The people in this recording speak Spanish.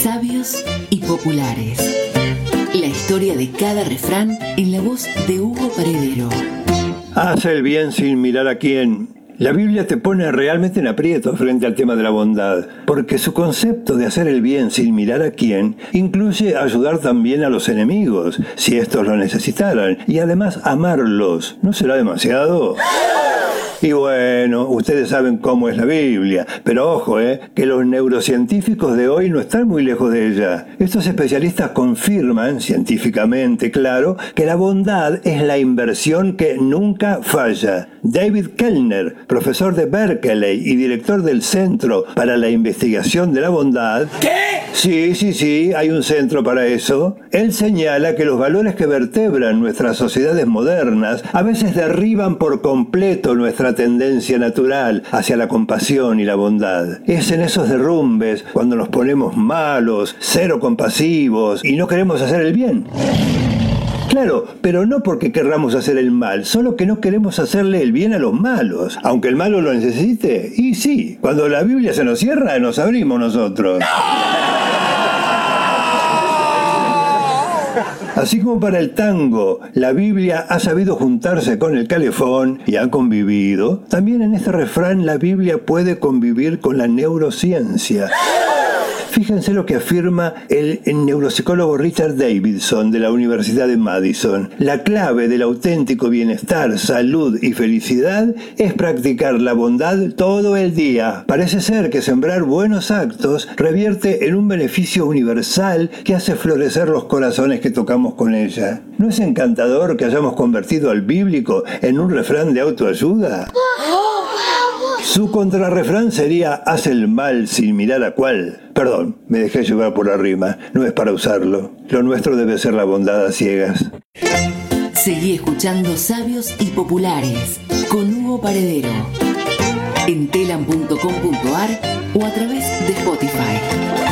Sabios y populares. La historia de cada refrán en la voz de Hugo Paredero. Haz el bien sin mirar a quién. La Biblia te pone realmente en aprieto frente al tema de la bondad, porque su concepto de hacer el bien sin mirar a quién incluye ayudar también a los enemigos, si estos lo necesitaran, y además amarlos. ¿No será demasiado? Y bueno, ustedes saben cómo es la Biblia, pero ojo, que los neurocientíficos de hoy no están muy lejos de ella. Estos especialistas confirman, científicamente claro, que la bondad es la inversión que nunca falla. David Kellner, profesor de Berkeley y director del Centro para la Investigación de la Bondad... ¿Qué? Sí, hay un centro para eso. Él señala que los valores que vertebran nuestras sociedades modernas a veces derriban por completo nuestra tendencia natural hacia la compasión y la bondad. Es en esos derrumbes cuando nos ponemos malos, cero compasivos y no queremos hacer el bien. Claro, pero no porque querramos hacer el mal, solo que no queremos hacerle el bien a los malos, aunque el malo lo necesite. Y sí, cuando la Biblia se nos cierra, nos abrimos nosotros. Así como para el tango, la Biblia ha sabido juntarse con el calefón y ha convivido, también en este refrán la Biblia puede convivir con la neurociencia. Fíjense lo que afirma el neuropsicólogo Richard Davidson de la Universidad de Madison. La clave del auténtico bienestar, salud y felicidad es practicar la bondad todo el día. Parece ser que sembrar buenos actos revierte en un beneficio universal que hace florecer los corazones que tocamos con ella. ¿No es encantador que hayamos convertido al bíblico en un refrán de autoayuda? Su contrarrefrán sería: haz el mal sin mirar a cuál. Perdón, me dejé llevar por la rima. No es para usarlo. Lo nuestro debe ser la bondad a ciegas. Seguí escuchando Sabios y Populares con Hugo Paredero en telam.com.ar o a través de Spotify.